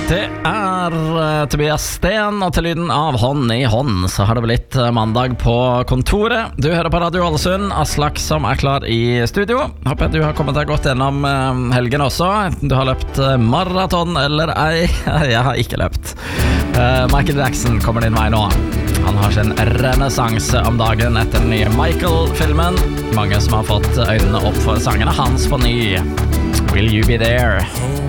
Det Tobias Sten, og til lyden av Hånd i hånd så har det blitt mandag på kontoret. Du hører på Radio Ålesund, Aslak som klar i studio. Håper du har kommet deg godt gjennom helgen også. Du har løpt maraton eller ei. Jeg har ikke løpt. Michael Jackson kommer din vei nå. Han har sin renessanse om dagen etter den nye Michael-filmen. Mange som har fått øynene opp for sangene hans på ny. Will You Be There?